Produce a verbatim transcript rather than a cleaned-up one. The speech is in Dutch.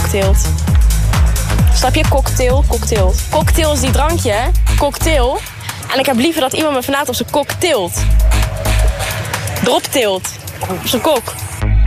kokteelt. Snap je? Cocktail, cocktail. Cocktail is die drankje, hè? Cocktail. En ik heb liever dat iemand me vanavond op zijn kok tilt. Drop tilt. Op zijn kok.